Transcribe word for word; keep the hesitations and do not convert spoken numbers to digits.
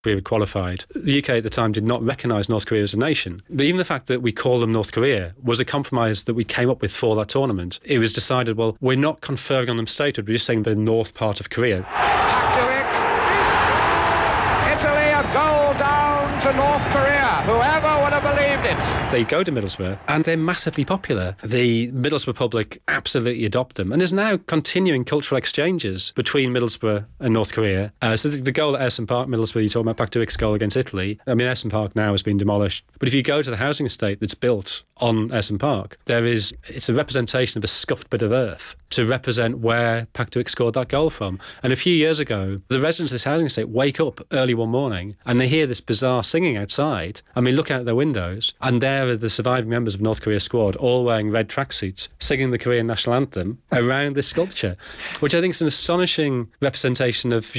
Korea qualified. The U K at the time did not recognise North Korea as a nation. But even the fact that we call them North Korea was a compromise that we came up with for that tournament. It was decided, well, we're not conferring on them statehood, we're just saying the north part of Korea. Italy a goal down to North Korea. Whoever would have believed it? They go to Middlesbrough and they're massively popular. The Middlesbrough public absolutely adopt them. And there's now continuing cultural exchanges between Middlesbrough and North Korea. Uh, so the, the goal at Ayresome Park, Middlesbrough, you're talking about Paktuik's goal against Italy. I mean, Ayresome Park now has been demolished. But if you go to the housing estate that's built on Ayresome Park, there is, it's a representation of a scuffed bit of earth to represent where Paktuik scored that goal from. And a few years ago, the residents of this housing estate wake up early one morning and they hear this bizarre singing outside. I mean, look out their windows and there are the surviving members of North Korea squad all wearing red tracksuits singing the Korean national anthem around this sculpture, which I think is an astonishing representation of